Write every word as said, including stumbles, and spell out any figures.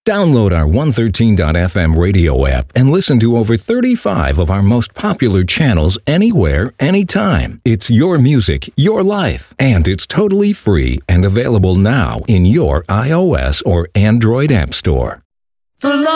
Download our one thirteen dot f m radio app and listen to over thirty-five of our most popular channels anywhere, anytime. It's your music, your life, and it's totally free and available now in your iOS or Android app store. The